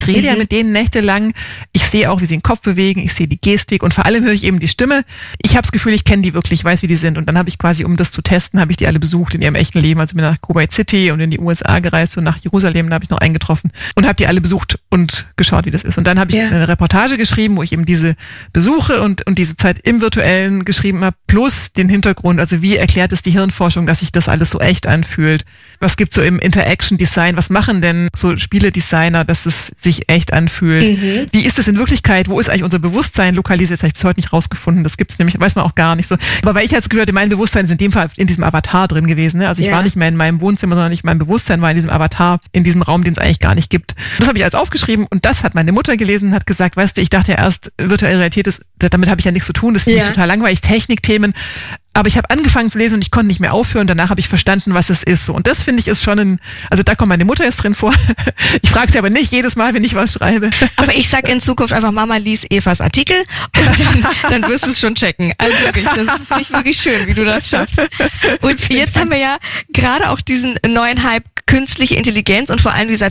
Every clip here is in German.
Ich rede ja mit denen nächtelang. Ich sehe auch, wie sie den Kopf bewegen. Ich sehe die Gestik und vor allem höre ich eben die Stimme. Ich habe das Gefühl, ich kenne die wirklich, weiß, wie die sind. Und dann habe ich quasi, um das zu testen, habe ich die alle besucht in ihrem echten Leben. Also bin nach Kuwait City und in die USA gereist und nach Jerusalem, da habe ich noch eingetroffen und habe die alle besucht und geschaut, wie das ist. Und dann habe ich eine Reportage geschrieben, wo ich eben diese Besuche und diese Zeit im Virtuellen geschrieben habe, plus den Hintergrund. Also wie erklärt es die Hirnforschung, dass sich das alles so echt anfühlt? Was gibt's so im Interaction Design? Was machen denn so Spieledesigner, dass es sich echt anfühlt? Wie ist es in Wirklichkeit? Wo ist eigentlich unser Bewusstsein lokalisiert? Das habe ich bis heute nicht rausgefunden. Das gibt's nämlich, weiß man auch gar nicht so. Aber weil ich jetzt gehört, mein Bewusstsein ist in dem Fall in diesem Avatar drin gewesen. Ne? Also ich war nicht mehr in meinem Wohnzimmer, sondern mein Bewusstsein war in diesem Avatar, in diesem Raum, den es eigentlich gar nicht gibt. Das habe ich alles aufgeschrieben und das hat meine Mutter gelesen und hat gesagt, weißt du, ich dachte ja erst, virtuelle Realität ist, damit habe ich ja nichts zu tun. Das finde ich total langweilig, Technikthemen. Aber ich habe angefangen zu lesen und ich konnte nicht mehr aufhören. Danach habe ich verstanden, was es ist. So. Und das finde ich ist schon also da kommt meine Mutter jetzt drin vor. Ich frage sie aber nicht jedes Mal, wenn ich was schreibe. Aber ich sag in Zukunft einfach, Mama, lies Evas Artikel und dann wirst du es schon checken. Also wirklich, das finde ich wirklich schön, wie du das schaffst. Und jetzt haben wir ja gerade auch diesen neuen Hype künstliche Intelligenz und vor allem dieser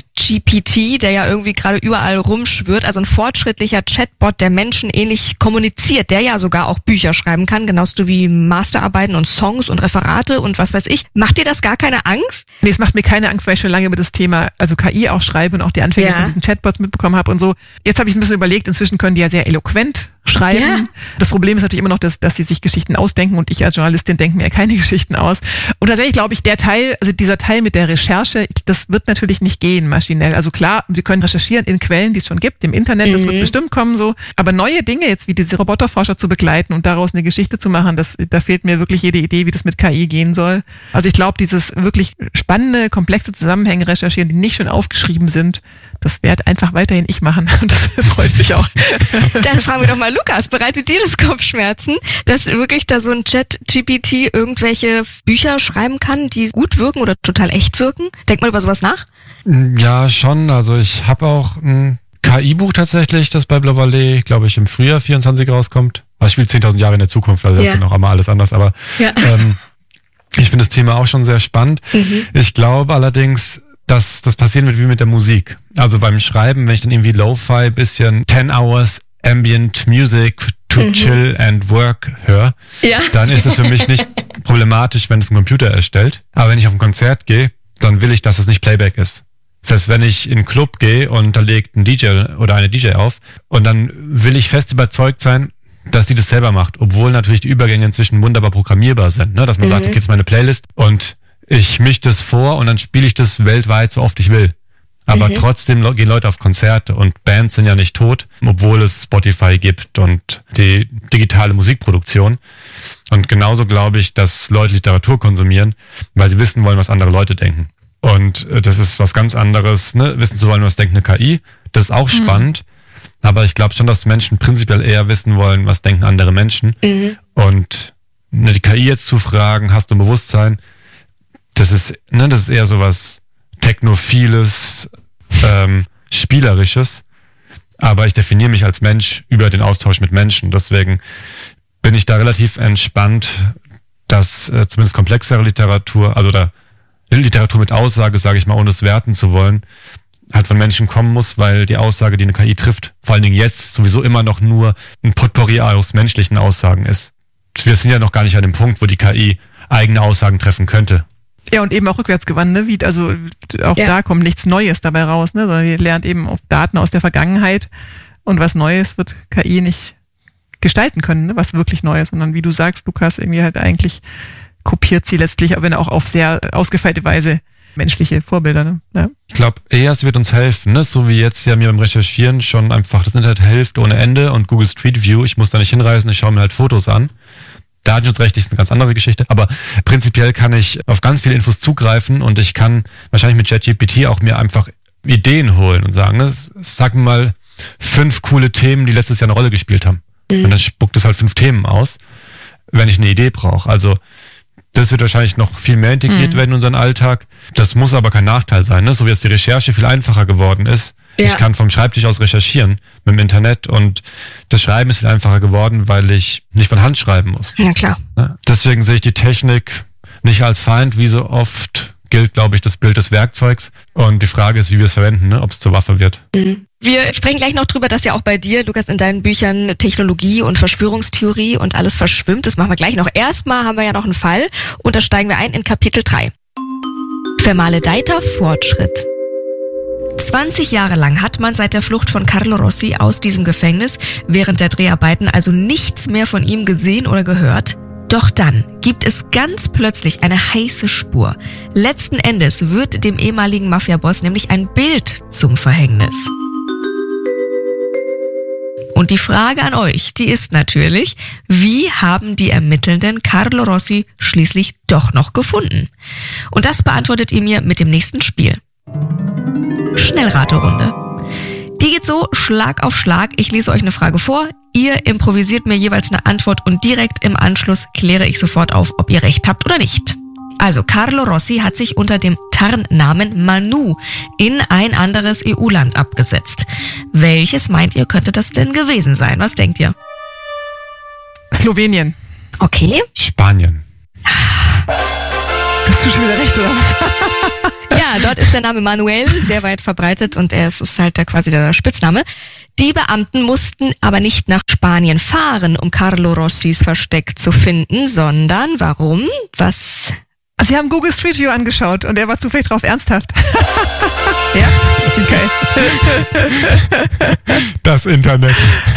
ChatGPT, der ja irgendwie gerade überall rumschwirrt, also ein fortschrittlicher Chatbot, der menschenähnlich kommuniziert, der ja sogar auch Bücher schreiben kann, genauso wie Masterarbeiten und Songs und Referate und was weiß ich. Macht dir das gar keine Angst? Nee, es macht mir keine Angst, weil ich schon lange über das Thema, also KI auch schreibe und auch die Anfänge von diesen Chatbots mitbekommen habe und so. Jetzt habe ich ein bisschen überlegt, inzwischen können die ja sehr eloquent schreiben. Ja. Das Problem ist natürlich immer noch, dass sie sich Geschichten ausdenken und ich als Journalistin denke mir ja keine Geschichten aus. Und tatsächlich glaube ich, dieser Teil mit der Recherche, das wird natürlich nicht gehen maschinell. Also klar, wir können recherchieren in Quellen, die es schon gibt, im Internet, das wird bestimmt kommen so. Aber neue Dinge jetzt wie diese Roboterforscher zu begleiten und daraus eine Geschichte zu machen, da fehlt mir wirklich jede Idee, wie das mit KI gehen soll. Also ich glaube, dieses wirklich spannende, komplexe Zusammenhänge recherchieren, die nicht schon aufgeschrieben sind, das werde einfach weiterhin ich machen und das freut mich auch. Dann fragen wir doch mal Lukas, bereitet dir das Kopfschmerzen, dass wirklich da so ein Chat-GPT irgendwelche Bücher schreiben kann, die gut wirken oder total echt wirken? Denkt mal über sowas nach? Ja, schon. Also ich habe auch ein KI-Buch tatsächlich, das bei Blavallee, glaube ich, im Frühjahr 24 rauskommt. Also ich spiele 10.000 Jahre in der Zukunft, also das ist ja noch einmal alles anders, aber ich finde das Thema auch schon sehr spannend. Ich glaube allerdings, dass das passieren wird wie mit der Musik. Also beim Schreiben, wenn ich dann irgendwie Lo-Fi bisschen 10 Hours Ambient Music to chill and work höre, dann ist es für mich nicht problematisch, wenn es ein Computer erstellt. Aber wenn ich auf ein Konzert gehe, dann will ich, dass es nicht Playback ist. Das heißt, wenn ich in einen Club gehe und da legt ein DJ oder eine DJ auf und dann will ich fest überzeugt sein, dass sie das selber macht, obwohl natürlich die Übergänge inzwischen wunderbar programmierbar sind, ne? Dass man sagt, okay, das ist meine Playlist und ich mische das vor und dann spiele ich das weltweit so oft ich will. Aber trotzdem gehen Leute auf Konzerte und Bands sind ja nicht tot, obwohl es Spotify gibt und die digitale Musikproduktion. Und genauso glaube ich, dass Leute Literatur konsumieren, weil sie wissen wollen, was andere Leute denken. Und das ist was ganz anderes, ne? Wissen zu wollen, was denkt eine KI. Das ist auch spannend. Aber ich glaube schon, dass Menschen prinzipiell eher wissen wollen, was denken andere Menschen. Und die KI jetzt zu fragen, hast du ein Bewusstsein? Das ist eher so was Technophiles, Spielerisches. Aber ich definiere mich als Mensch über den Austausch mit Menschen. Deswegen bin ich da relativ entspannt, dass zumindest komplexere Literatur, also da Literatur mit Aussage, sage ich mal, ohne es werten zu wollen, halt von Menschen kommen muss, weil die Aussage, die eine KI trifft, vor allen Dingen jetzt sowieso immer noch nur ein Potpourri aus menschlichen Aussagen ist. Wir sind ja noch gar nicht an dem Punkt, wo die KI eigene Aussagen treffen könnte. Ja, und eben auch rückwärtsgewandt, ne? Also auch da kommt nichts Neues dabei raus, ne? Sondern ihr lernt eben auf Daten aus der Vergangenheit und was Neues wird KI nicht gestalten können, ne? Was wirklich Neues, sondern wie du sagst, Lukas, irgendwie halt eigentlich kopiert sie letztlich, aber wenn auch auf sehr ausgefeilte Weise menschliche Vorbilder, ne? Ja. Ich glaube eher, es wird uns helfen, ne? So wie jetzt ja mir beim Recherchieren schon einfach das Internet hilft ohne Ende und Google Street View, ich muss da nicht hinreisen, ich schaue mir halt Fotos an. Datenschutzrechtlich ist eine ganz andere Geschichte, aber prinzipiell kann ich auf ganz viele Infos zugreifen und ich kann wahrscheinlich mit ChatGPT auch mir einfach Ideen holen und sagen, ne? Sag mir mal 5 coole Themen, die letztes Jahr eine Rolle gespielt haben. Und dann spuckt es halt 5 Themen aus, wenn ich eine Idee brauche. Also das wird wahrscheinlich noch viel mehr integriert werden in unseren Alltag. Das muss aber kein Nachteil sein, ne? So wie jetzt die Recherche viel einfacher geworden ist. Ja. Ich kann vom Schreibtisch aus recherchieren mit dem Internet und das Schreiben ist viel einfacher geworden, weil ich nicht von Hand schreiben muss. Ja, klar. Deswegen sehe ich die Technik nicht als Feind, wie so oft gilt, glaube ich, das Bild des Werkzeugs. Und die Frage ist, wie wir es verwenden, ne? Ob es zur Waffe wird. Wir sprechen gleich noch drüber, dass ja auch bei dir, Lukas, in deinen Büchern Technologie und Verschwörungstheorie und alles verschwimmt. Das machen wir gleich noch. Erstmal haben wir ja noch einen Fall und da steigen wir ein in Kapitel 3. Vermaledeiter Fortschritt. 20 Jahre lang hat man seit der Flucht von Carlo Rossi aus diesem Gefängnis während der Dreharbeiten also nichts mehr von ihm gesehen oder gehört. Doch dann gibt es ganz plötzlich eine heiße Spur. Letzten Endes wird dem ehemaligen Mafia-Boss nämlich ein Bild zum Verhängnis. Und die Frage an euch, die ist natürlich, wie haben die Ermittelnden Carlo Rossi schließlich doch noch gefunden? Und das beantwortet ihr mir mit dem nächsten Spiel. Schnellraterunde. Die geht so Schlag auf Schlag. Ich lese euch eine Frage vor. Ihr improvisiert mir jeweils eine Antwort und direkt im Anschluss kläre ich sofort auf, ob ihr recht habt oder nicht. Also, Carlo Rossi hat sich unter dem Tarnnamen Manu in ein anderes EU-Land abgesetzt. Welches meint ihr, könnte das denn gewesen sein? Was denkt ihr? Slowenien. Okay. Spanien. Hast du schon wieder recht, oder was? Ja, dort ist der Name Manuel sehr weit verbreitet und es ist halt quasi der Spitzname. Die Beamten mussten aber nicht nach Spanien fahren, um Carlo Rossis Versteck zu finden, sondern warum? Was? Sie haben Google Street View angeschaut und er war zufällig drauf ernsthaft. Ja? Okay. Das Internet.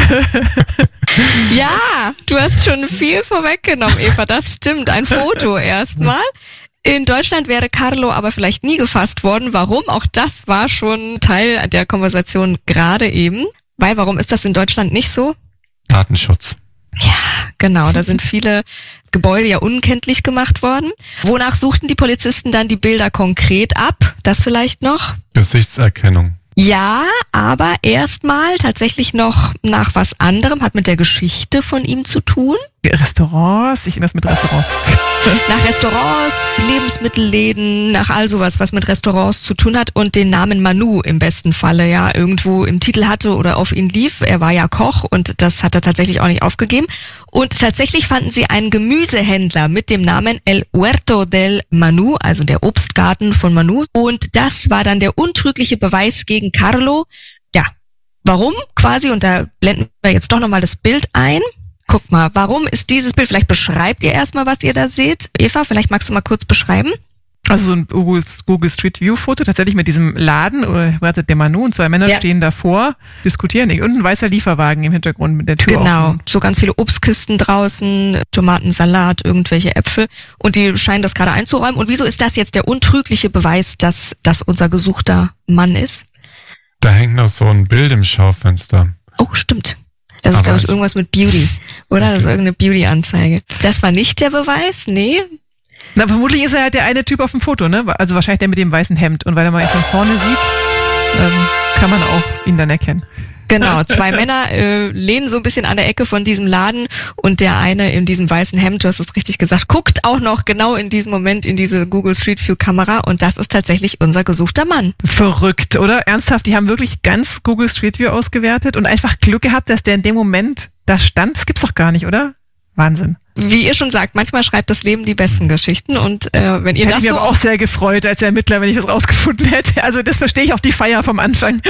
Ja, du hast schon viel vorweggenommen, Eva, das stimmt. Ein Foto erstmal. In Deutschland wäre Carlo aber vielleicht nie gefasst worden. Warum? Auch das war schon Teil der Konversation gerade eben. Weil, warum ist das in Deutschland nicht so? Datenschutz. Ja, genau. Da sind viele Gebäude ja unkenntlich gemacht worden. Wonach suchten die Polizisten dann die Bilder konkret ab? Das vielleicht noch? Gesichtserkennung. Ja, aber erstmal tatsächlich noch nach was anderem, hat mit der Geschichte von ihm zu tun. Restaurants, ich irgendwas mit Restaurants. Nach Restaurants, Lebensmittelläden, nach all sowas, was mit Restaurants zu tun hat und den Namen Manu im besten Falle ja irgendwo im Titel hatte oder auf ihn lief. Er war ja Koch und das hat er tatsächlich auch nicht aufgegeben. Und tatsächlich fanden sie einen Gemüsehändler mit dem Namen El Huerto del Manu, also der Obstgarten von Manu. Und das war dann der untrügliche Beweis gegen Carlo. Ja, warum quasi? Und da blenden wir jetzt doch nochmal das Bild ein. Guck mal, warum ist dieses Bild? Vielleicht beschreibt ihr erstmal, was ihr da seht. Eva, vielleicht magst du mal kurz beschreiben. Also so ein Google Street View Foto, tatsächlich mit diesem Laden, oder wartet der Manu und zwei Männer stehen davor, diskutieren. Und ein weißer Lieferwagen im Hintergrund mit der Tür Genau, offen. so ganz viele Obstkisten draußen, Tomatensalat, irgendwelche Äpfel. Und die scheinen das gerade einzuräumen. Und wieso ist das jetzt der untrügliche Beweis, dass das unser gesuchter Mann ist? Da hängt noch so ein Bild im Schaufenster. Oh, stimmt. Das ist, glaube ich, irgendwas mit Beauty, oder? Okay. Das ist irgendeine Beauty-Anzeige. Das war nicht der Beweis? Nee. Na, vermutlich ist er halt der eine Typ auf dem Foto, ne? Also wahrscheinlich der mit dem weißen Hemd. Und weil er mal ihn von vorne sieht, kann man auch ihn dann erkennen. Genau, zwei Männer lehnen so ein bisschen an der Ecke von diesem Laden und der eine in diesem weißen Hemd, du hast es richtig gesagt, guckt auch noch genau in diesem Moment in diese Google Street View Kamera und das ist tatsächlich unser gesuchter Mann. Verrückt, oder? Ernsthaft, die haben wirklich ganz Google Street View ausgewertet und einfach Glück gehabt, dass der in dem Moment da stand. Das gibt's doch gar nicht, oder? Wahnsinn. Wie ihr schon sagt, manchmal schreibt das Leben die besten Geschichten und wenn ihr hätte das ich so... aber auch sehr gefreut als Ermittler, wenn ich das rausgefunden hätte. Also das verstehe ich auch die Feier vom Anfang.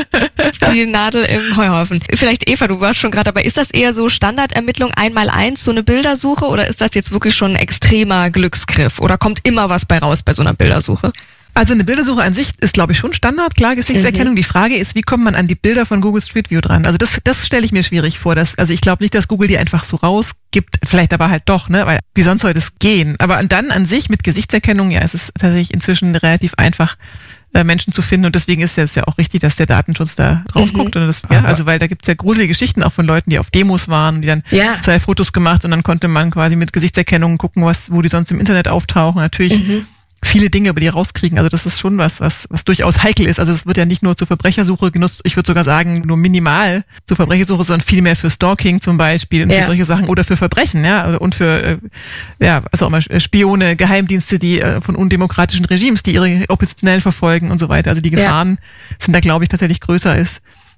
Die Nadel im Heuhaufen. Vielleicht Eva, du warst schon gerade dabei. Ist das eher so Standardermittlung 1x1, so eine Bildersuche oder ist das jetzt wirklich schon ein extremer Glücksgriff oder kommt immer was bei raus bei so einer Bildersuche? Also eine Bildersuche an sich ist, glaube ich, schon Standard, klar, Gesichtserkennung. Die Frage ist, wie kommt man an die Bilder von Google Street View dran? Also das stelle ich mir schwierig vor. Also ich glaube nicht, dass Google die einfach so rausgibt, vielleicht aber halt doch, ne? Weil wie sonst sollte es gehen? Aber dann an sich mit Gesichtserkennung, ja, es ist tatsächlich inzwischen relativ einfach, Menschen zu finden und deswegen ist es ja auch richtig, dass der Datenschutz da drauf guckt. Und das, ja, also weil da gibt's ja gruselige Geschichten auch von Leuten, die auf Demos waren, die dann 2 Fotos gemacht und dann konnte man quasi mit Gesichtserkennung gucken, wo die sonst im Internet auftauchen. Natürlich viele Dinge über die rauskriegen. Also das ist schon was durchaus heikel ist. Also es wird ja nicht nur zur Verbrechersuche genutzt, ich würde sogar sagen, nur minimal zur Verbrechersuche, sondern viel mehr für Stalking zum Beispiel und für solche Sachen oder für Verbrechen, ja, und für, also auch mal Spione, Geheimdienste, die von undemokratischen Regimes, die ihre Oppositionellen verfolgen und so weiter. Also die Gefahren sind da, glaube ich, tatsächlich größer als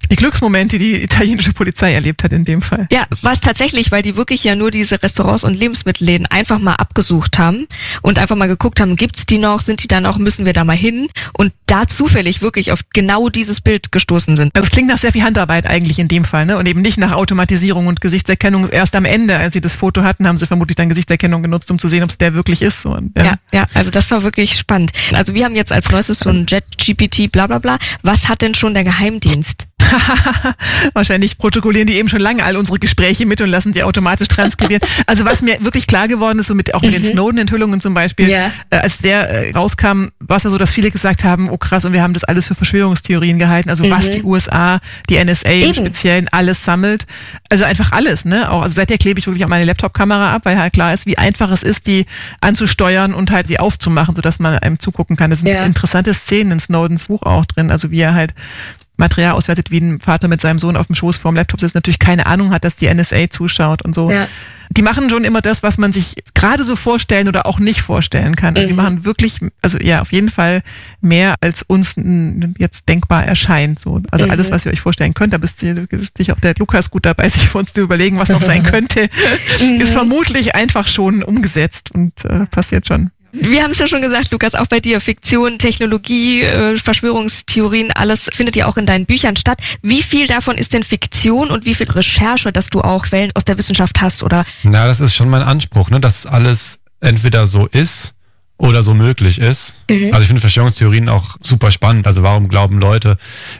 Die Glücksmomente, die italienische Polizei erlebt hat in dem Fall. Ja, was tatsächlich, weil die wirklich ja nur diese Restaurants und Lebensmittelläden einfach mal abgesucht haben und einfach mal geguckt haben, gibt's die noch, sind die da noch, müssen wir da mal hin und da zufällig wirklich auf genau dieses Bild gestoßen sind. Also es klingt nach sehr viel Handarbeit eigentlich in dem Fall, ne? Und eben nicht nach Automatisierung und Gesichtserkennung. Erst am Ende, als sie das Foto hatten, haben sie vermutlich dann Gesichtserkennung genutzt, um zu sehen, ob es der wirklich ist. Und, ja, also das war wirklich spannend. Also wir haben jetzt als neuestes so ein JetGPT, bla bla bla. Was hat denn schon der Geheimdienst? Wahrscheinlich protokollieren die eben schon lange all unsere Gespräche mit und lassen die automatisch transkribieren. Also was mir wirklich klar geworden ist, so mit, auch mit den Snowden-Enthüllungen zum Beispiel, als der rauskam, war es ja so, dass viele gesagt haben, oh krass, und wir haben das alles für Verschwörungstheorien gehalten, also was die USA, die NSA im Speziellen alles sammelt. Also einfach alles, ne? Auch, also seither klebe ich wirklich auch meine Laptop-Kamera ab, weil halt klar ist, wie einfach es ist, die anzusteuern und halt sie aufzumachen, sodass man einem zugucken kann. Das sind interessante Szenen in Snowdens Buch auch drin, also wie er halt Material auswertet, wie ein Vater mit seinem Sohn auf dem Schoß vorm Laptop sitzt, natürlich keine Ahnung hat, dass die NSA zuschaut und so. Ja. Die machen schon immer das, was man sich gerade so vorstellen oder auch nicht vorstellen kann. Also die machen wirklich, also ja, auf jeden Fall mehr, als uns jetzt denkbar erscheint. So. Also alles, was ihr euch vorstellen könnt, da bist sicher auch der Lukas gut dabei, sich für uns zu überlegen, was noch sein könnte, ist vermutlich einfach schon umgesetzt und passiert schon. Wir haben es ja schon gesagt, Lukas, auch bei dir. Fiktion, Technologie, Verschwörungstheorien, alles findet ja auch in deinen Büchern statt. Wie viel davon ist denn Fiktion und wie viel Recherche, dass du auch Quellen aus der Wissenschaft hast? Oder? Na, das ist schon mein Anspruch, ne, dass alles entweder so ist oder so möglich ist. Also ich finde Verschwörungstheorien auch super spannend. Also warum glauben Leute,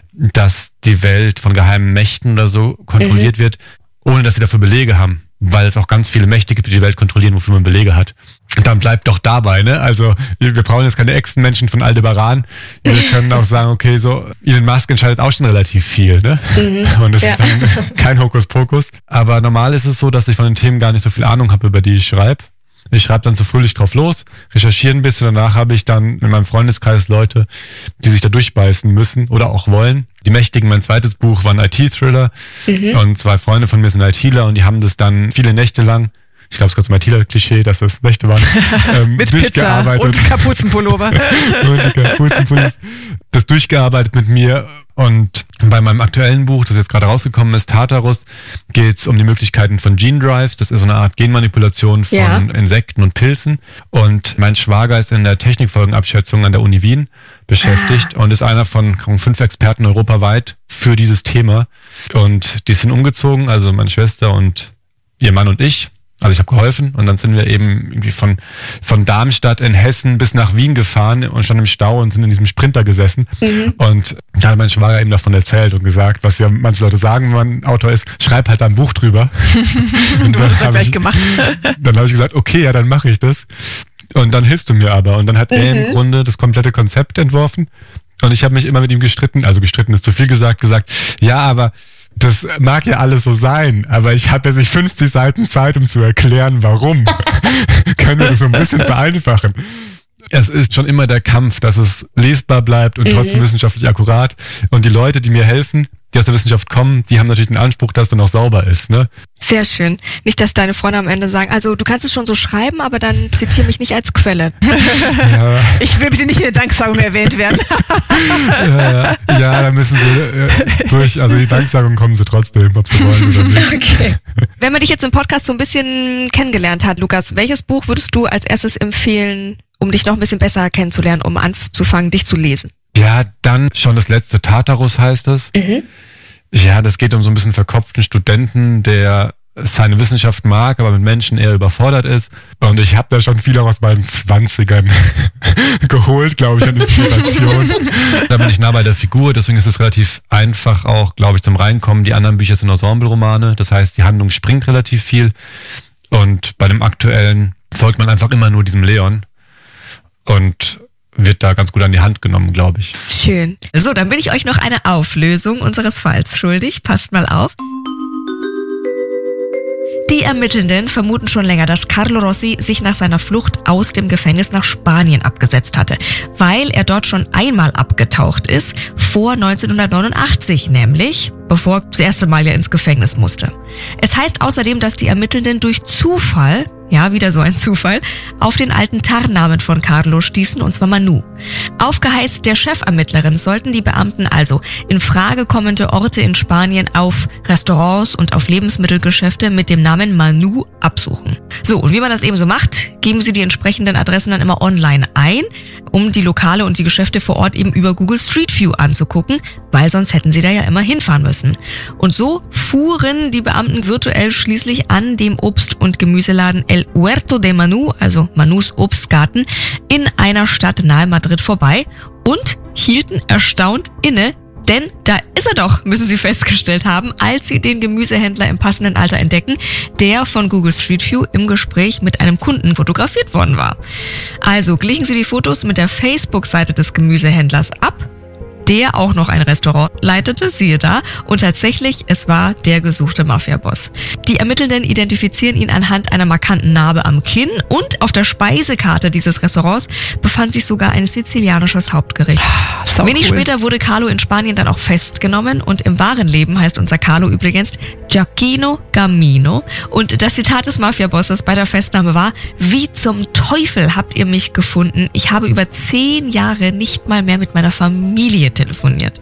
dass die Welt von geheimen Mächten oder so kontrolliert wird, ohne dass sie dafür Belege haben? Weil es auch ganz viele Mächte gibt, die die Welt kontrollieren, wofür man Belege hat. Und dann bleibt doch dabei, ne? Also wir brauchen jetzt keine Echsenmenschen von Aldebaran. Wir können auch sagen, okay, so Elon Musk entscheidet auch schon relativ viel, ne? Und das ist dann kein Hokuspokus. Aber normal ist es so, dass ich von den Themen gar nicht so viel Ahnung habe, über die ich schreibe. Ich schreibe dann so fröhlich drauf los, recherchiere ein bisschen, danach habe ich dann in meinem Freundeskreis Leute, die sich da durchbeißen müssen oder auch wollen. Die Mächtigen, mein zweites Buch, war ein IT-Thriller und 2 Freunde von mir sind ITler und die haben das dann viele Nächte lang, ich glaube, es gehört zum ITler-Klischee, dass das Nächte waren, mit Pizza und Kapuzenpullover. Und Kapuzenpullover. Das durchgearbeitet mit mir. Und bei meinem aktuellen Buch, das jetzt gerade rausgekommen ist, Tartarus, geht es um die Möglichkeiten von Gene Drives. Das ist so eine Art Genmanipulation von Insekten und Pilzen. Und mein Schwager ist in der Technikfolgenabschätzung an der Uni Wien beschäftigt und ist einer von 5 Experten europaweit für dieses Thema. Und die sind umgezogen, also meine Schwester und ihr Mann und ich. Also ich habe geholfen und dann sind wir eben irgendwie von Darmstadt in Hessen bis nach Wien gefahren und standen im Stau und sind in diesem Sprinter gesessen. Und da hat mein Schwager eben davon erzählt und gesagt, was ja manche Leute sagen, wenn man Autor ist, schreib halt da ein Buch drüber. Und du hast es dann gleich gemacht. Dann habe ich gesagt, okay, ja, dann mache ich das. Und dann hilfst du mir aber. Und dann hat er im Grunde das komplette Konzept entworfen. Und ich habe mich immer mit ihm gestritten, also gestritten ist zu viel gesagt, ja, aber das mag ja alles so sein, aber ich habe jetzt nicht 50 Seiten Zeit, um zu erklären, warum. Können wir das so ein bisschen vereinfachen? Es ist schon immer der Kampf, dass es lesbar bleibt und trotzdem wissenschaftlich akkurat. Und die Leute, die mir helfen, die aus der Wissenschaft kommen, die haben natürlich den Anspruch, dass es dann auch sauber ist, ne? Sehr schön. Nicht, dass deine Freunde am Ende sagen, also du kannst es schon so schreiben, aber dann zitiere mich nicht als Quelle. Ja. Ich will bitte nicht in der Danksagung erwähnt werden. Ja, da müssen sie durch, also die Danksagung kommen sie trotzdem, ob sie wollen oder nicht. Okay. Wenn man dich jetzt im Podcast so ein bisschen kennengelernt hat, Lukas, welches Buch würdest du als erstes empfehlen, um dich noch ein bisschen besser kennenzulernen, um anzufangen, dich zu lesen? Ja, dann schon das letzte, Tartarus heißt es. Ja, das geht um so ein bisschen verkopften Studenten, der seine Wissenschaft mag, aber mit Menschen eher überfordert ist. Und ich habe da schon viel auch aus meinen 20ern geholt, glaube ich, an Inspiration. Da bin ich nah bei der Figur, deswegen ist es relativ einfach auch, glaube ich, zum Reinkommen. Die anderen Bücher sind Ensemble-Romane, das heißt, die Handlung springt relativ viel. Und bei dem aktuellen folgt man einfach immer nur diesem Leon. Und wird da ganz gut an die Hand genommen, glaube ich. Schön. So, dann bin ich euch noch eine Auflösung unseres Falls schuldig. Passt mal auf. Die Ermittelnden vermuten schon länger, dass Carlo Rossi sich nach seiner Flucht aus dem Gefängnis nach Spanien abgesetzt hatte, weil er dort schon einmal abgetaucht ist, vor 1989 nämlich, bevor er das erste Mal ja ins Gefängnis musste. Es heißt außerdem, dass die Ermittelnden durch Zufall ja, wieder so ein Zufall, auf den alten Tarnnamen von Carlos stießen, und zwar Manu. Auf Geheiß der Chefermittlerin sollten die Beamten also in Frage kommende Orte in Spanien auf Restaurants und auf Lebensmittelgeschäfte mit dem Namen Manu absuchen. So, und wie man das eben so macht, geben sie die entsprechenden Adressen dann immer online ein, um die Lokale und die Geschäfte vor Ort eben über Google Street View anzugucken, weil sonst hätten sie da ja immer hinfahren müssen. Und so fuhren die Beamten virtuell schließlich an dem Obst- und Gemüseladen El Huerto de Manu, also Manus Obstgarten, in einer Stadt nahe Madrid vorbei und hielten erstaunt inne, denn da ist er doch, müssen sie festgestellt haben, als sie den Gemüsehändler im passenden Alter entdecken, der von Google Street View im Gespräch mit einem Kunden fotografiert worden war. Also glichen sie die Fotos mit der Facebook-Seite des Gemüsehändlers ab, der auch noch ein Restaurant leitete, siehe da, und tatsächlich, es war der gesuchte Mafia-Boss. Die Ermittelnden identifizieren ihn anhand einer markanten Narbe am Kinn, und auf der Speisekarte dieses Restaurants befand sich sogar ein sizilianisches Hauptgericht. Wenig später wurde Carlo in Spanien dann auch festgenommen, und im wahren Leben heißt unser Carlo übrigens Gioacchino Gamino, und das Zitat des Mafia-Bosses bei der Festnahme war: Wie zum Teufel habt ihr mich gefunden? Ich habe über 10 Jahre nicht mal mehr mit meiner Familie telefoniert.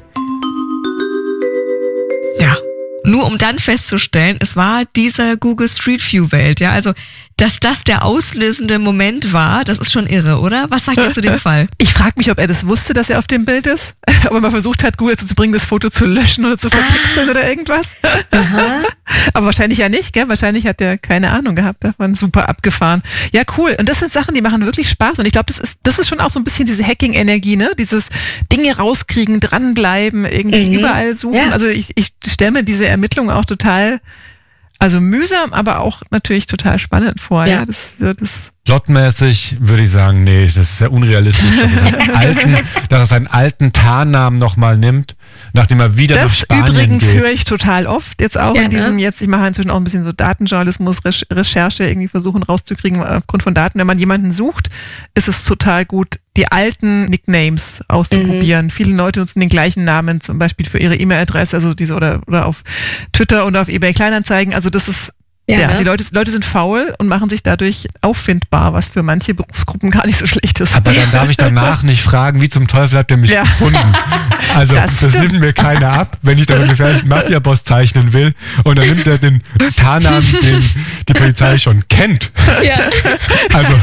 Ja, nur um dann festzustellen, es war dieser Google Street View Welt, ja, also dass das der auslösende Moment war, das ist schon irre, oder? Was sagt ihr zu dem Fall? Ich frage mich, ob er das wusste, dass er auf dem Bild ist, ob er mal versucht hat, Google dazu zu bringen, das Foto zu löschen oder zu verpixeln oder irgendwas. Aha. Aber wahrscheinlich ja nicht, gell? Wahrscheinlich hat er keine Ahnung gehabt davon. Super abgefahren. Ja, cool. Und das sind Sachen, die machen wirklich Spaß. Und ich glaube, das ist schon auch so ein bisschen diese Hacking-Energie, ne? Dieses Dinge rauskriegen, dranbleiben, irgendwie überall suchen. Ja. Also ich stelle mir diese Ermittlung auch total, also mühsam, aber auch natürlich total spannend vor. Ja. Das Plotmäßig würde ich sagen, nee, das ist ja unrealistisch, dass es einen alten Tarnnamen nochmal nimmt, nachdem er wieder nach Spanien geht. Das übrigens höre ich total oft, jetzt auch in diesem, ich mache inzwischen auch ein bisschen so Datenjournalismus, Recherche, irgendwie versuchen rauszukriegen aufgrund von Daten. Wenn man jemanden sucht, ist es total gut, die alten Nicknames auszuprobieren. Viele Leute nutzen den gleichen Namen, zum Beispiel für ihre E-Mail-Adresse, also diese oder auf Twitter und auf eBay Kleinanzeigen. Also das ist Ja, die Leute sind faul und machen sich dadurch auffindbar, was für manche Berufsgruppen gar nicht so schlecht ist. Aber dann darf ich danach nicht fragen, wie zum Teufel habt ihr mich gefunden? Also das nimmt mir keiner ab, wenn ich da so einen gefährlichen Mafia-Boss zeichnen will, und dann nimmt er den Tarnnamen, den die Polizei schon kennt. Ja. Also.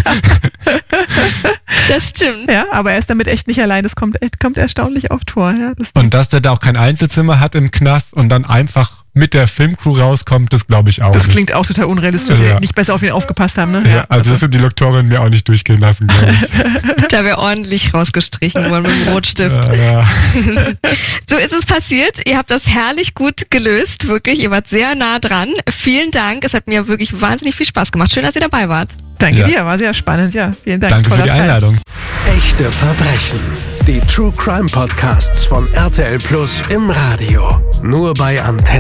Das stimmt. Ja, aber er ist damit echt nicht allein. Das kommt erstaunlich oft vor. Ja, und dass der da auch kein Einzelzimmer hat im Knast und dann einfach mit der Filmcrew rauskommt, das glaube ich auch. Das klingt auch total unrealistisch, dass wir nicht besser auf ihn aufgepasst haben. Ne? Ja, also das wird die Lektorin mir auch nicht durchgehen lassen, glaube ich. Da wäre ordentlich rausgestrichen worden mit dem Rotstift. Ja. So ist es passiert. Ihr habt das herrlich gut gelöst, wirklich. Ihr wart sehr nah dran. Vielen Dank. Es hat mir wirklich wahnsinnig viel Spaß gemacht. Schön, dass ihr dabei wart. Danke dir, war sehr spannend. Ja, vielen Dank. Danke für die Einladung. Echte Verbrechen. Die True Crime Podcasts von RTL Plus im Radio. Nur bei Antenne.